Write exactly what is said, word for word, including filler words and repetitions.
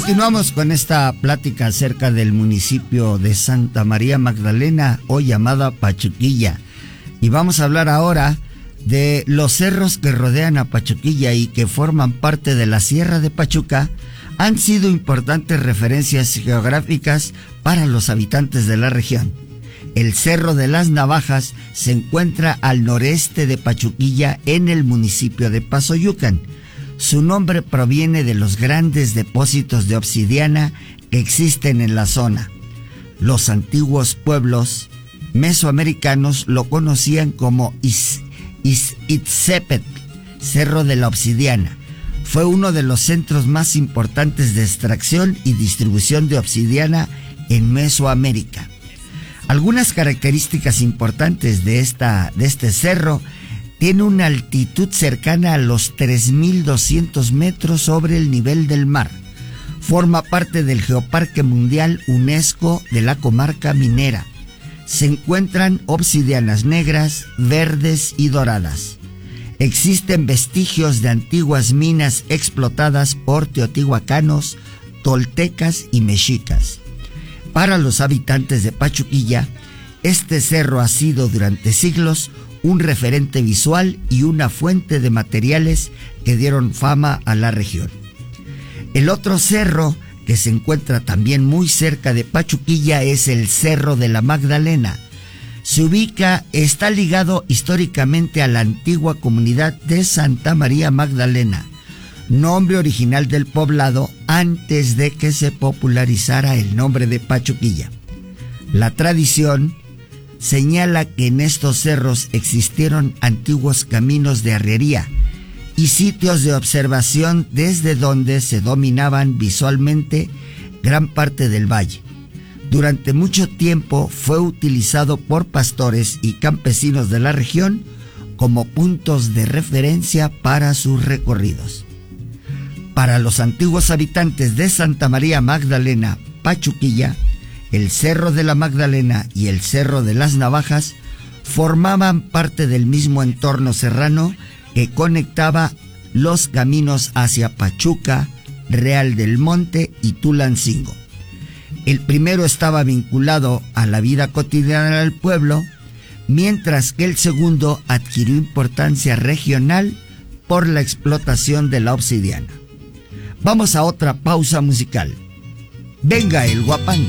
Continuamos con esta plática acerca del municipio de Santa María Magdalena, hoy llamada Pachuquilla. Y vamos a hablar ahora de los cerros que rodean a Pachuquilla y que forman parte de la Sierra de Pachuca. Han sido importantes referencias geográficas para los habitantes de la región. El Cerro de las Navajas se encuentra al noreste de Pachuquilla, en el municipio de Pasoyucan. Su nombre proviene de los grandes depósitos de obsidiana que existen en la zona. Los antiguos pueblos mesoamericanos lo conocían como Is, Is, Itzepet, Cerro de la Obsidiana. Fue uno de los centros más importantes de extracción y distribución de obsidiana en Mesoamérica. Algunas características importantes de, esta, de este cerro: tiene una altitud cercana a los tres mil doscientos metros sobre el nivel del mar. Forma parte del Geoparque Mundial UNESCO de la comarca minera. Se encuentran obsidianas negras, verdes y doradas. Existen vestigios de antiguas minas explotadas por teotihuacanos, toltecas y mexicas. Para los habitantes de Pachuquilla, este cerro ha sido durante siglos un referente visual y una fuente de materiales que dieron fama a la región. El otro cerro que se encuentra también muy cerca de Pachuquilla es el Cerro de la Magdalena. Se ubica, está ligado históricamente a la antigua comunidad de Santa María Magdalena, nombre original del poblado antes de que se popularizara el nombre de Pachuquilla. La tradición señala que en estos cerros existieron antiguos caminos de arriería y sitios de observación desde donde se dominaban visualmente gran parte del valle. Durante mucho tiempo fue utilizado por pastores y campesinos de la región como puntos de referencia para sus recorridos. Para los antiguos habitantes de Santa María Magdalena, Pachuquilla, el Cerro de la Magdalena y el Cerro de las Navajas formaban parte del mismo entorno serrano que conectaba los caminos hacia Pachuca, Real del Monte y Tulancingo. El primero estaba vinculado a la vida cotidiana del pueblo, mientras que el segundo adquirió importancia regional por la explotación de la obsidiana. Vamos a otra pausa musical. Venga el guapango.